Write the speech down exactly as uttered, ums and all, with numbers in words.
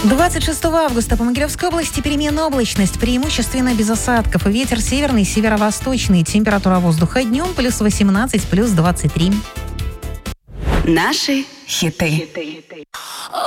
двадцать шестого августа по Могилевской области переменная облачность, преимущественно без осадков. Ветер северный, северо-восточный. Температура воздуха днем плюс восемнадцать, плюс двадцать три. Наши хиты.